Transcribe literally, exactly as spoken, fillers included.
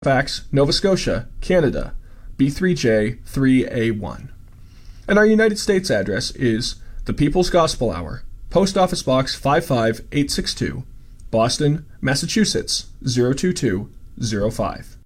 Halifax, Nova Scotia, Canada, B three J three A one. And our United States address is The People's Gospel Hour, Post Office Box five five eight six two, Boston, Massachusetts zero two two zero five.